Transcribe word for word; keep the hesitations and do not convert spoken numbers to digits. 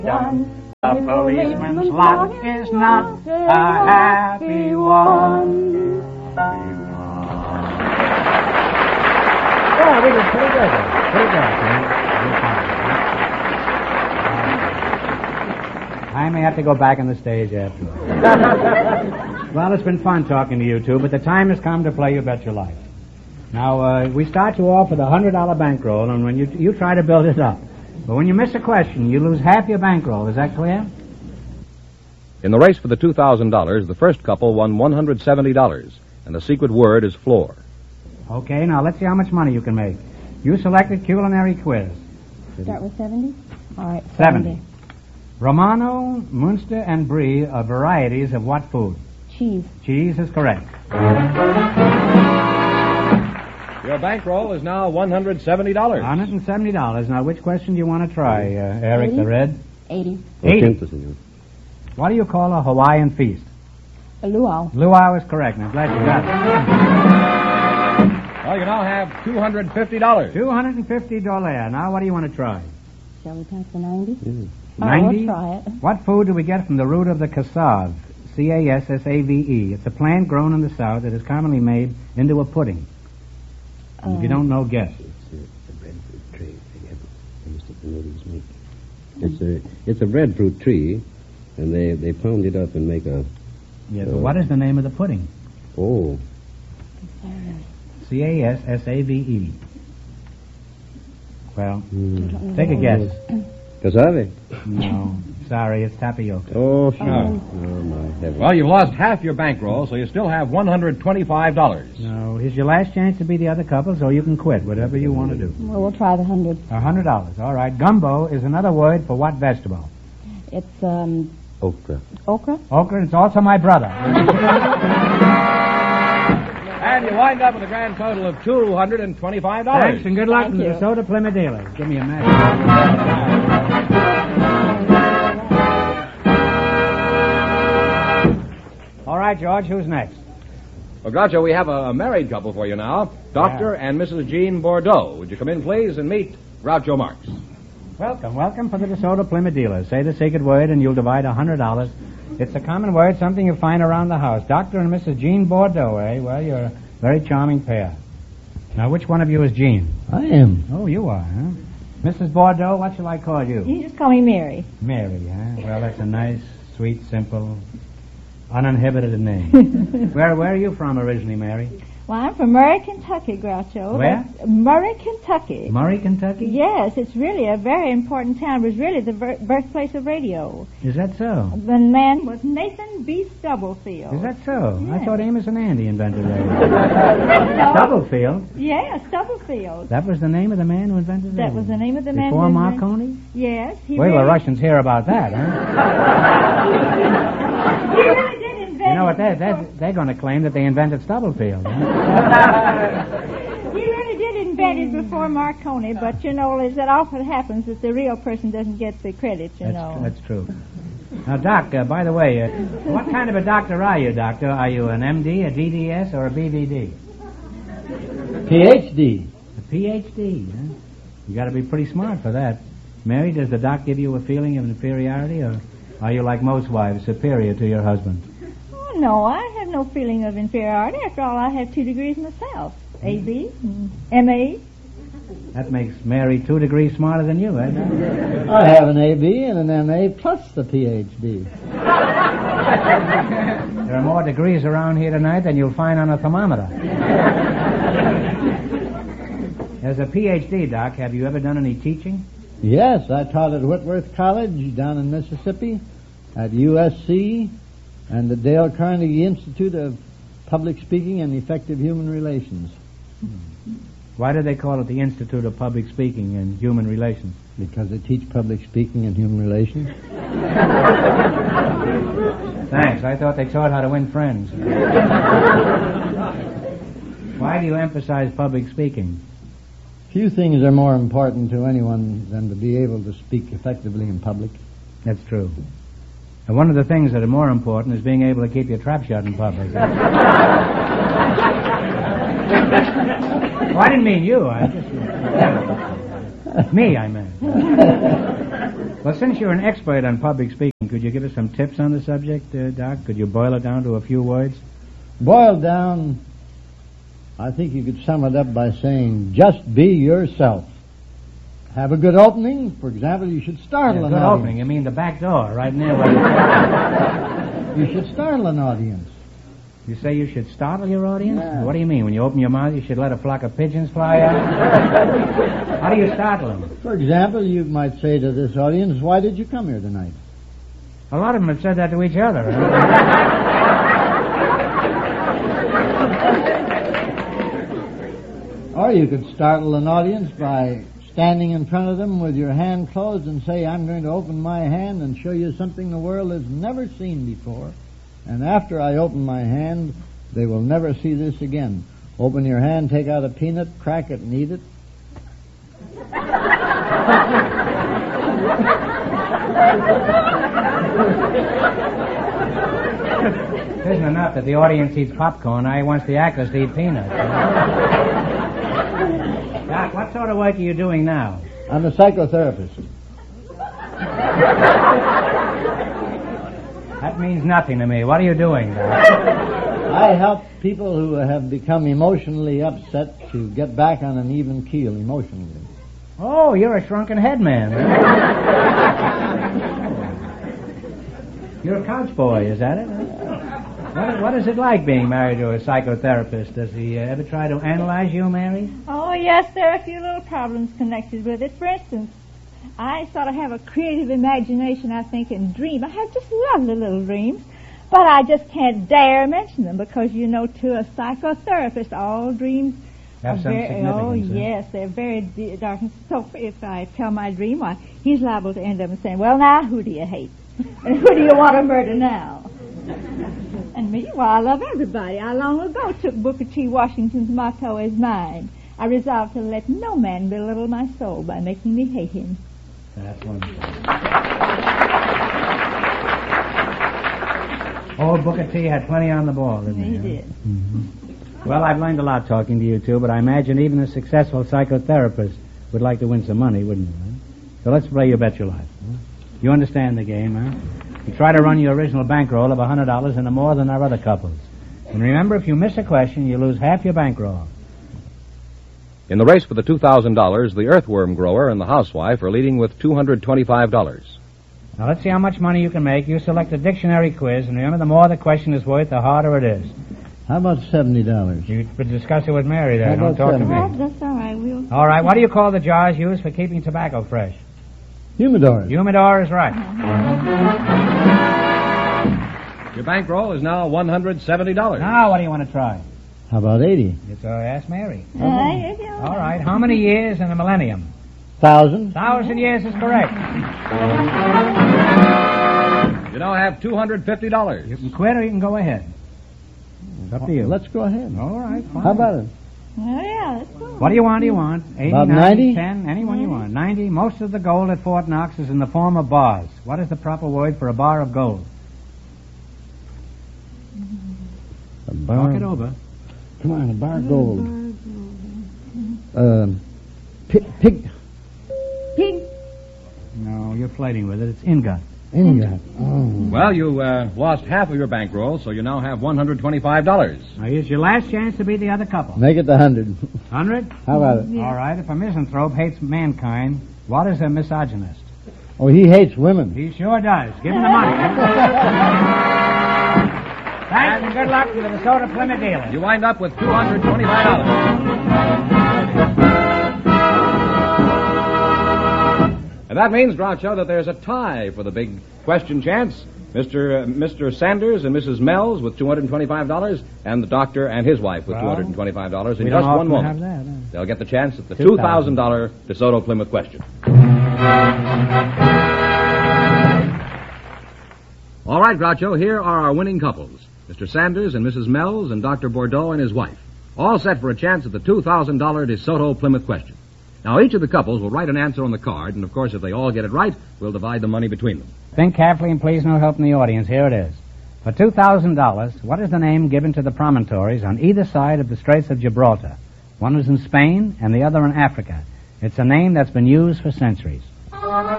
A policeman's lot is not a happy one. Yeah, we did pretty good. Pretty good. I may have to go back on the stage after. Well, it's been fun talking to you two, but the time has come to play You Bet Your Life. Now, uh, we start you off with a one hundred dollar bankroll, and when you you try to build it up. But when you miss a question, you lose half your bankroll. Is that clear? In the race for the two thousand dollars, the first couple won one hundred seventy dollars, and the secret word is floor. Okay, now let's see how much money you can make. You selected culinary quiz. Start with seventy? All right, seventy. seventy. Romano, Munster, and Brie are varieties of what food? Cheese. Cheese is correct. Your bankroll is now one hundred seventy dollars. one hundred seventy dollars. Now, which question do you want to try, uh, Eric eighty? the Red? eighty. eighty. What do you call a Hawaiian feast? A luau. Luau is correct. I'm glad you got it. Well, you now have two hundred fifty dollars. two hundred fifty dollars. Now, what do you want to try? Shall we try for ninety? Mm. Oh, ninety? we'll try it. What food do we get from the root of the cassave? C A S S A V E. It's a plant grown in the South that is commonly made into a pudding. Um, if you don't know, guess. It's a, a breadfruit tree. They have, Mister Canadians make. It's a it's a breadfruit tree, and they they pound it up and make a. Yeah, uh, but what is the name of the pudding? Oh. C A S S A V E. Well, Mm. take a guess. Cassave? No, sorry, it's tapioca. Oh, sure. Um, Oh, my heavens. Well, you've lost half your bankroll, so you still have one hundred twenty-five dollars. No, here's your last chance to be the other couple, so you can quit, whatever you want to do. Well, we'll try the hundred. A hundred dollars. All right. Gumbo is another word for what vegetable? It's, um, Okra. okra? Okra. It's also my brother. And you wind up with a grand total of two hundred twenty-five dollars. Thanks, and good luck Thank to the you. DeSoto Plymouth dealers. Give me a match. All right, George, who's next? Well, Groucho, we have a, a married couple for you now. Doctor Yeah. and Missus Jean Bordeaux. Would you come in, please, and meet Groucho Marx? Welcome, welcome for the DeSoto Plymouth dealers. Say the secret word and you'll divide a hundred dollars. It's a common word, something you find around the house. Doctor and Missus Jean Bordeaux, eh? Well, you're a very charming pair. Now, which one of you is Jean? I am. Oh, you are, huh? Missus Bordeaux, what shall I call you? You just call me Mary. Mary, huh? Well, that's a nice, sweet, simple, uninhibited name. where where are you from originally, Mary? Well, I'm from Murray, Kentucky, Groucho. Where? That's Murray, Kentucky. Murray, Kentucky? Yes, it's really a very important town. It was really the bir- birthplace of radio. Is that so? The man was Nathan B. Stubblefield. Is that so? I Yes. thought Amos and Andy invented radio. Stubblefield? Yeah, Stubblefield. That was the name of the man who invented radio? That was the name of the man. Before who invented- Marconi? Yes. He Wait till the really, Russians hear about that, huh? he really did invent You know what? They're, it they're, before- they're going to claim that they invented Stubblefield. Huh? He really did invent it before Marconi, but, you know, as it often happens, that the real person doesn't get the credit, you That's, know. that's true. Now, Doc, uh, by the way, uh, what kind of a doctor are you, Doctor? Are you an M D, a D D S, or a B V D? P H D. A P H D, huh? You got to be pretty smart for that. Mary, does the doc give you a feeling of inferiority, or are you, like most wives, superior to your husband? Oh, no, I have no feeling of inferiority. After all, I have two degrees myself. A B, M A. That makes Mary two degrees smarter than you, eh? I have an A B and an M A plus the P H D. There are more degrees around here tonight than you'll find on a thermometer. As a P H D, Doc, have you ever done any teaching? Yes, I taught at Whitworth College down in Mississippi, at U S C, and the Dale Carnegie Institute of Public Speaking and Effective Human Relations. Why do they call it the Institute of Public Speaking and Human Relations? Because they teach public speaking and human relations. Thanks. I thought they taught how to win friends. Why do you emphasize public speaking? Few things are more important to anyone than to be able to speak effectively in public. That's true. And one of the things that are more important is being able to keep your trap shut in public. Well, I didn't mean you. I just... Me, I meant. Well, since you're an expert on public speaking, could you give us some tips on the subject, uh, Doc? Could you boil it down to a few words? Boiled down, I think you could sum it up by saying, just be yourself. Have a good opening. For example, you should startle Yeah, an good audience. opening. You mean the back door, right near where you You should startle an audience. You say you should startle your audience? Yeah. What do you mean? When you open your mouth, you should let a flock of pigeons fly out? How do you startle them? For example, you might say to this audience, why did you come here tonight? A lot of them have said that to each other. Or you could startle an audience by standing in front of them with your hand closed and say, I'm going to open my hand and show you something the world has never seen before. And after I open my hand, they will never see this again. Open your hand, take out a peanut, crack it, and eat it. It isn't enough that the audience eats popcorn. Now he wants the actors to eat peanuts. Doc, what sort of work are you doing now? I'm a psychotherapist. That means nothing to me. What are you doing, Doc? I help people who have become emotionally upset to get back on an even keel emotionally. Oh, you're a shrunken head man. You're a couch boy, is that it? What, what is it like being married to a psychotherapist? Does he uh, ever try to analyze you, Mary? Oh, yes, there are a few little problems connected with it. For instance, I sort of have a creative imagination, I think, and dream. I have just lovely little dreams, but I just can't dare mention them because, you know, to a psychotherapist, all dreams Have are some very, significance, oh, huh? yes, they're very de- dark. So if I tell my dream, why, he's liable to end up saying, well, now, who do you hate? And who do you want to murder now? And me, well, I love everybody. I long ago took Booker T. Washington's motto as mine. I resolved to let no man belittle my soul by making me hate him. That's wonderful. Old Booker T had plenty on the ball, didn't he? He did. Mm-hmm. Well, I've learned a lot talking to you two, but I imagine even a successful psychotherapist would like to win some money, wouldn't you? Huh? So let's play You Bet Your Life. Huh? You understand the game, huh? You try to run your original bankroll of one hundred dollars into more than our other couples. And remember, if you miss a question, you lose half your bankroll. In the race for the two thousand dollars, the earthworm grower and the housewife are leading with two hundred twenty-five dollars. Now, let's see how much money you can make. You select a dictionary quiz, and remember, the more the question is worth, the harder it is. How about seventy dollars? You could discuss it with Mary there. How Don't about talk to seven? me. Well, that's all right. We'll... All right, what do you call the jars used for keeping tobacco fresh? Humidors. Humidor is right. Your bankroll is now one hundred seventy dollars. Now, what do you want to try? How about eighty? It's uh, ask Mary. Uh, you know. All right, how many years in a millennium? Thousand? Thousand years is correct. You now have two hundred fifty dollars. You can quit or you can go ahead. It's up to you. Let's go ahead. All right, fine. How about it? Oh, yeah, that's cool. What do you want? Do you want? eighty, About ninety, ninety? ten, anyone you want. ninety. Most of the gold at Fort Knox is in the form of bars. What is the proper word for a bar of gold? A bar. Talk it over. Come on, a bar of gold. Um, pig. Pig. Pig. No, you're flirting with it. It's ingot. Ingot. Oh. Well, you uh, lost half of your bankroll, so you now have one hundred twenty-five dollars. Now, here's your last chance to beat the other couple. Make it the hundred. Hundred? How about it? All right, if a misanthrope hates mankind, what is a misogynist? Oh, he hates women. He sure does. Give him the money. Thanks and good luck to the DeSoto Plymouth dealer. You wind up with two hundred twenty-five dollars. And that means, Groucho, that there's a tie for the big question chance. Mister Uh, Mister Sanders and Missus Mells with two hundred twenty-five dollars, and the doctor and his wife with Well, two hundred twenty-five dollars in We just don't one often moment. have that, huh? They'll get the chance at the two two thousand thousand dollars DeSoto Plymouth question. All right, Groucho, here are our winning couples. Mister Sanders and Missus Mells and Doctor Bordeaux and his wife. All set for a chance at the two thousand dollars DeSoto Plymouth question. Now, each of the couples will write an answer on the card, and of course, if they all get it right, we'll divide the money between them. Think carefully and please no help from the audience. Here it is. For two thousand dollars, what is the name given to the promontories on either side of the Straits of Gibraltar? One is in Spain and the other in Africa. It's a name that's been used for centuries.